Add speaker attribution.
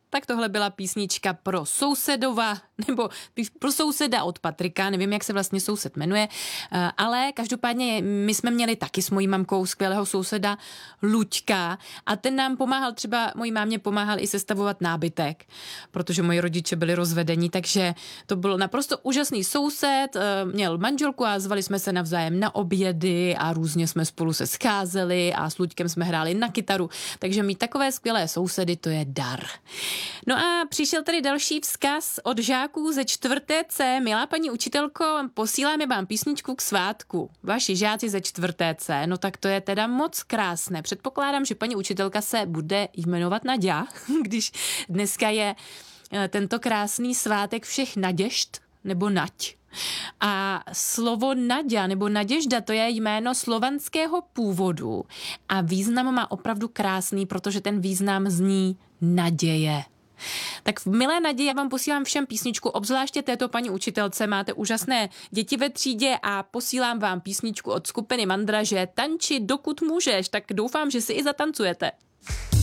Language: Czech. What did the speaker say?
Speaker 1: Tak tohle byla písnička pro sousedova, nebo pro souseda od Patrika, nevím, jak se vlastně soused jmenuje, ale každopádně my jsme měli taky s mojí mamkou skvělého souseda Luďka a ten nám pomáhal, třeba mojí mámě pomáhal i sestavovat nábytek, protože moji rodiče byli rozvedení, takže to byl naprosto úžasný soused, měl manželku a zvali jsme se navzájem na obědy a různě jsme spolu se scházeli a s Luďkem jsme hráli na kytaru, takže mít takové skvělé sousedy, to je dar. No a přišel tady další vzkaz od žáků ze 4. C. Milá paní učitelko, posíláme vám písničku k svátku. Vaši žáci ze 4. C. No tak to je teda moc krásné. Předpokládám, že paní učitelka se bude jmenovat Naďa, když dneska je tento krásný svátek všech naděžd, nebo Nať. A slovo Naďa nebo Naděžda, to je jméno slovanského původu a význam má opravdu krásný, protože ten význam zní naděje. Tak milé Naději, já vám posílám všem písničku, obzvláště této paní učitelce, máte úžasné děti ve třídě a posílám vám písničku od skupiny Mandraže Tanči, dokud můžeš, tak doufám, že si i zatancujete.